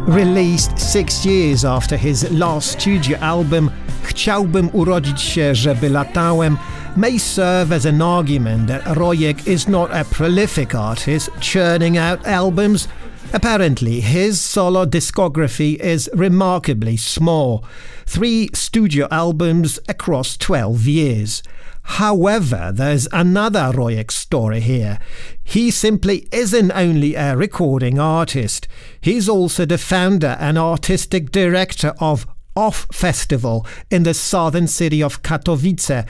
Released 6 years after his last studio album, Chciałbym urodzić się, żeby latałem, may serve as an argument that Rojek is not a prolific artist churning out albums. Apparently, his solo discography is remarkably small, 3 studio albums across 12 years. However, there's another Rojek story here. He simply isn't only a recording artist, he's also the founder and artistic director of Off Festival in the southern city of Katowice,